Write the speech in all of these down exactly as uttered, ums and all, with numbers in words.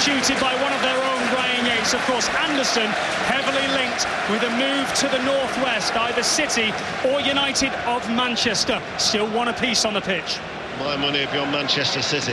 substituted by one of their own, Ryan Yates. Of course, Anderson heavily linked with a move to the northwest, either City or United of Manchester. Still one apiece on the pitch. My money if you're Manchester City.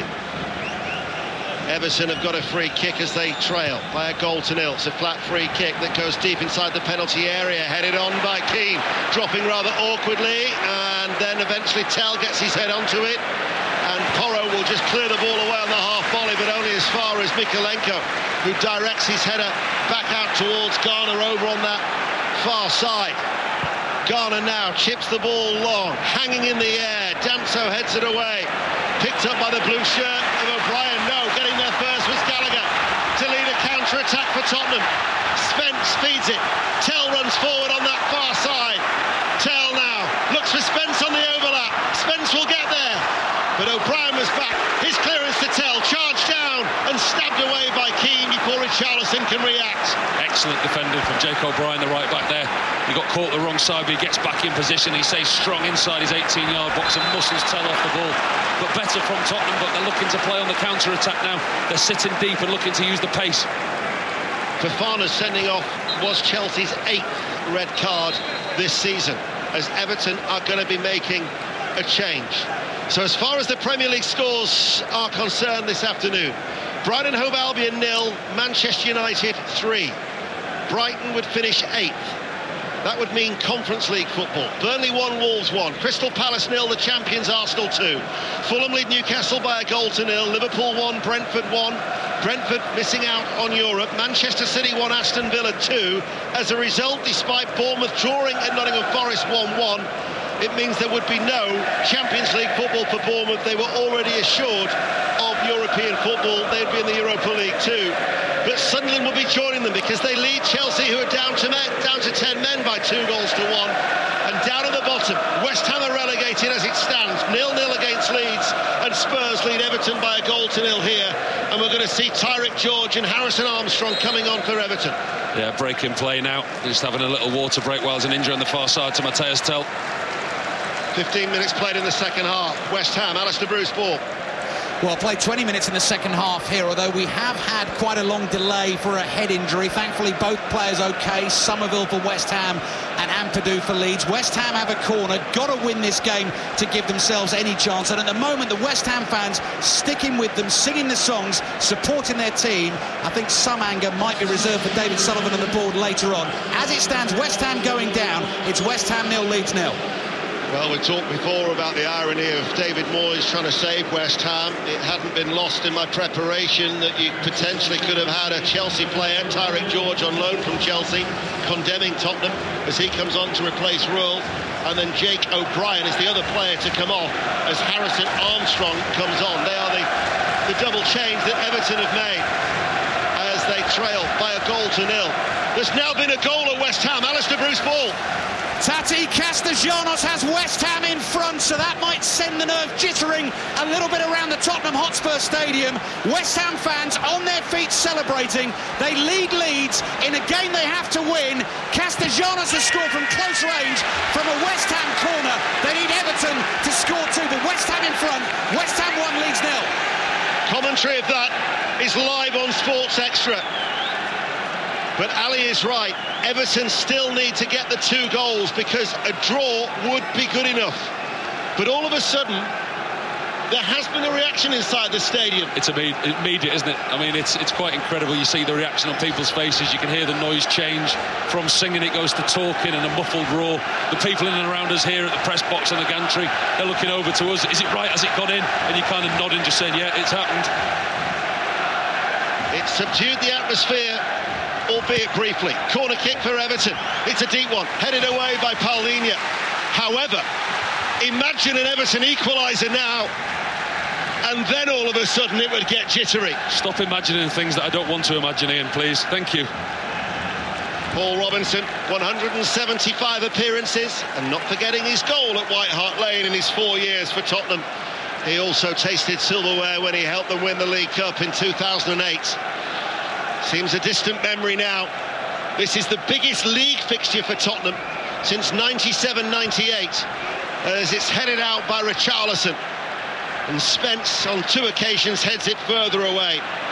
Everton have got a free kick as they trail by a goal to nil. It's a flat free kick that goes deep inside the penalty area, headed on by Keane, dropping rather awkwardly, and then eventually Tell gets his head onto it, and Porro will just clear the ball away on the half volley, but only as far as Mykolenko, who directs his header back out towards Garner over on that far side. Garner now chips the ball long, hanging in the air. Danso heads it away, picked up by the blue shirt of O'Brien. No, getting there first was Gallagher to lead a counter-attack for Tottenham. Spence feeds it. Tell runs forward on that far side. Tell now looks for Spence on the overlap. Spence will get there, but O'Brien was back. His clearance to Tell, charged down and stabbed away by Keane before Richarlison can react. Excellent defending from Jake O'Brien, the right back there. He got caught the wrong side, but he gets back in position. He stays strong inside his eighteen yard box and muscles Tell off the ball. But better from Tottenham, but they're looking to play on the counter-attack now. They're sitting deep and looking to use the pace. Fofana's sending off was Chelsea's eighth red card this season, as Everton are going to be making a change. So as far as the Premier League scores are concerned this afternoon, Brighton Hove Albion nil, Manchester United three. Brighton would finish eighth. That would mean Conference League football. Burnley one, Wolves one. Crystal Palace nil, the champions Arsenal two. Fulham lead Newcastle by a goal to nil. Liverpool one, Brentford one. Brentford missing out on Europe. Manchester City one, Aston Villa two. As a result, despite Bournemouth drawing at Nottingham Forest one one, it means there would be no Champions League football for Bournemouth. They were already assured of European football. They'd be in the Europa League too. But Sunderland will be joining them because they lead Chelsea, who are down to men, down to ten men by two goals to one. And down at the bottom, West Ham are relegated as it stands, nil nil against Leeds, and Spurs lead Everton by a goal to nil here. And we're going to see Tyrick George and Harrison Armstrong coming on for Everton. Yeah, breaking play now. Just having a little water break while there's an injury on the far side to Matthias Tell. fifteen minutes played in the second half. West Ham, Alistair Bruce ball. Well, played twenty minutes in the second half here, although we have had quite a long delay for a head injury. Thankfully, both players okay. Somerville for West Ham and Ampadu for Leeds. West Ham have a corner. Got to win this game to give themselves any chance. And at the moment, the West Ham fans sticking with them, singing the songs, supporting their team. I think some anger might be reserved for David Sullivan on the board later on. As it stands, West Ham going down. It's West Ham nil, Leeds nil. Well, we talked before about the irony of David Moyes trying to save West Ham. It hadn't been lost in my preparation that you potentially could have had a Chelsea player, Tyrick George, on loan from Chelsea, condemning Tottenham as he comes on to replace Rule. And then Jake O'Brien is the other player to come off as Harrison Armstrong comes on. They are the, the double change that Everton have made as they trail by a goal to nil. There's now been a goal at West Ham. Alistair Bruce ball. Tati Castellanos has West Ham in front, so that might send the nerve jittering a little bit around the Tottenham Hotspur Stadium. West Ham fans on their feet celebrating. They lead Leeds in a game they have to win. Castellanos has scored from close range from a West Ham corner. They need Everton to score too, but West Ham in front. West Ham one, Leeds nil. Commentary of that is live on Sports Extra. But Ali is right. Everton still need to get the two goals because a draw would be good enough. But all of a sudden, there has been a reaction inside the stadium. It's immediate, isn't it? I mean, it's it's quite incredible. You see the reaction on people's faces. You can hear the noise change. From singing, it goes to talking and a muffled roar. The people in and around us here at the press box and the gantry, they're looking over to us. Is it right? Has it gone in? And you kind of nodding, just saying, yeah, it's happened. It's subdued the atmosphere, albeit briefly. Corner kick for Everton. It's a deep one, headed away by Paulinho. However, imagine an Everton equaliser now, and then all of a sudden it would get jittery. Stop imagining things that I don't want to imagine, Ian, please. Thank you. Paul Robinson, one hundred seventy-five appearances, and not forgetting his goal at White Hart Lane in his four years for Tottenham. He also tasted silverware when he helped them win the League Cup in two thousand eight. Seems a distant memory now. This is the biggest league fixture for Tottenham since ninety-seven ninety-eight, as it's headed out by Richarlison. And Spence, on two occasions, heads it further away.